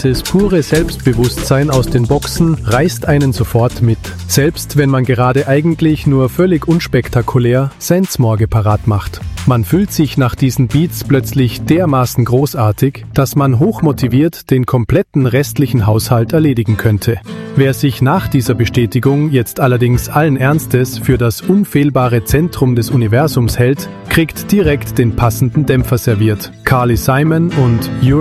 Dieses pure Selbstbewusstsein aus den Boxen reißt einen sofort mit. Selbst wenn man gerade eigentlich nur völlig unspektakulär Sensmorge parat macht. Man fühlt sich nach diesen Beats plötzlich dermaßen großartig, dass man hochmotiviert den kompletten restlichen Haushalt erledigen könnte. Wer sich nach dieser Bestätigung jetzt allerdings allen Ernstes für das unfehlbare Zentrum des Universums hält, kriegt direkt den passenden Dämpfer serviert. Carly Simon und